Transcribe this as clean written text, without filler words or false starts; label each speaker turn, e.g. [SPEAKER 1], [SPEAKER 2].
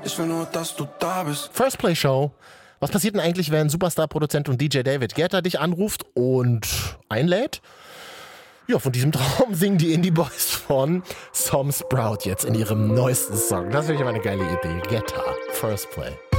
[SPEAKER 1] Ich will nur, dass du da bist.
[SPEAKER 2] First Play Show. Was passiert denn eigentlich, wenn Superstar-Produzent und DJ David Guetta dich anruft und einlädt? Ja, von diesem Traum singen die Indie Boys von Sam Sprout jetzt in ihrem neuesten Song. Das finde ich aber eine geile Idee. Guetta, First Play.